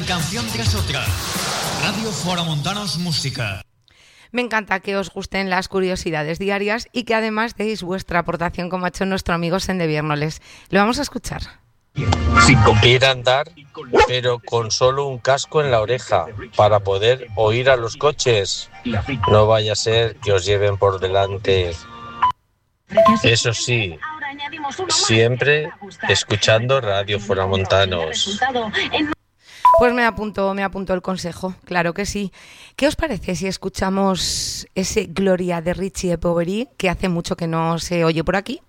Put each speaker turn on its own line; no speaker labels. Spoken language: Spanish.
canción tras otra. Radio Foramontanos Música.
Me encanta que os gusten las curiosidades diarias y que además deis vuestra aportación como ha hecho nuestro amigo Sende Viernoles. Lo vamos a escuchar.
Ir a andar, pero con solo un casco en la oreja para poder oír a los coches. No vaya a ser que os lleven por delante. Eso sí, siempre escuchando Radio Foramontanos.
Pues me apunto el consejo, claro que sí. ¿Qué os parece si escuchamos ese Gloria de Richie e Poveri, que hace mucho que no se oye por aquí?